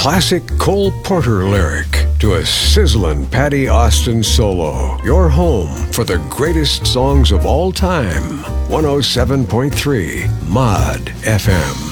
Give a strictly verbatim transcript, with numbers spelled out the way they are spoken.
classic Cole Porter lyric to a sizzling Patty Austin solo. Your home for the greatest songs of all time. one oh seven point three Mod F M.